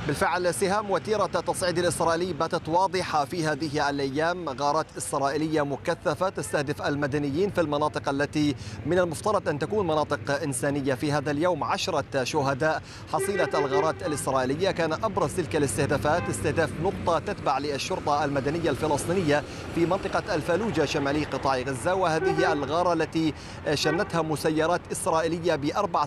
بالفعل سهام وتيرة التصعيد الإسرائيلي باتت واضحة في هذه الأيام. غارات إسرائيلية مكثفة تستهدف المدنيين في المناطق التي من المفترض أن تكون مناطق إنسانية. في هذا اليوم 10 شهداء حصيلة الغارات الإسرائيلية. كان أبرز تلك الاستهدافات استهداف نقطة تتبع للشرطة المدنية الفلسطينية في منطقة الفلوجة شمالي قطاع غزة، وهذه الغارة التي شنتها مسيرات إسرائيلية ب4